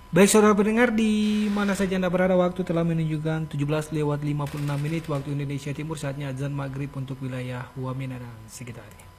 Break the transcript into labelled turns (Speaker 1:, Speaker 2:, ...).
Speaker 1: Baik saudara pendengar, di mana saja Anda berada, waktu telah menunjukkan 17 lewat 56 menit waktu Indonesia Timur. Saatnya azan maghrib untuk wilayah Wamena dan sekitarnya.